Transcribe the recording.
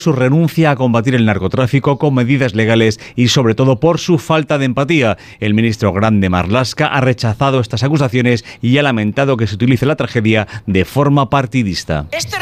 su renuncia a combatir el narcotráfico con medidas legales y sobre todo por su falta de empatía. El ministro Grande Marlaska ha rechazado estas acusaciones y ha lamentado que se utilice la tragedia de forma partidista. Este